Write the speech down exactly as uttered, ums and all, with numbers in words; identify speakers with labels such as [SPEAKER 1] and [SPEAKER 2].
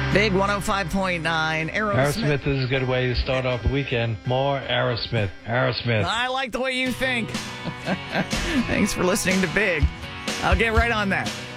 [SPEAKER 1] Big one oh five point nine. Aerosmith.
[SPEAKER 2] Aerosmith is a good way to start off the weekend. More Aerosmith. Aerosmith.
[SPEAKER 1] I like the way you think. Thanks for listening to Big. I'll get right on that.